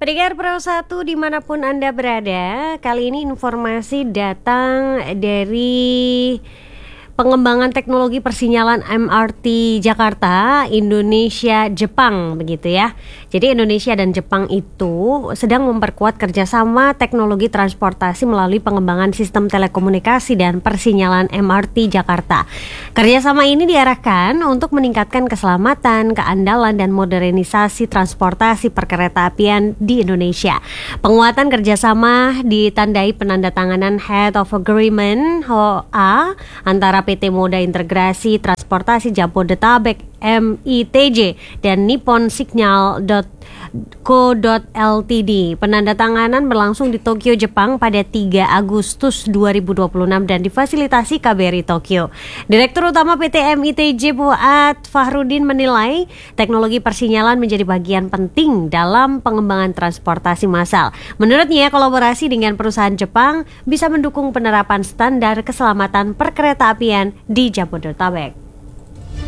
Pendengar Pro 1 dimanapun Anda berada, kali ini informasi datang dari pengembangan teknologi persinyalan MRT Jakarta, Indonesia, Jepang begitu ya. Jadi Indonesia dan Jepang itu sedang memperkuat kerjasama teknologi transportasi melalui pengembangan sistem telekomunikasi dan persinyalan MRT Jakarta. Kerjasama ini diarahkan untuk meningkatkan keselamatan, keandalan, dan modernisasi transportasi perkeretaapian di Indonesia. Penguatan kerjasama ditandai penandatanganan Head of Agreement (HOA) antara PT Moda Integrasi Transportasi Jabodetabek MITJ dan Nippon Signal Co. Ltd. Penandatanganan berlangsung di Tokyo, Jepang pada 3 Agustus 2026 dan difasilitasi KBRI Tokyo. Direktur Utama PT MITJ Fuad Fahrudin menilai teknologi persinyalan menjadi bagian penting dalam pengembangan transportasi massal. Menurutnya, kolaborasi dengan perusahaan Jepang bisa mendukung penerapan standar keselamatan perkeretaapian di Jabodetabek.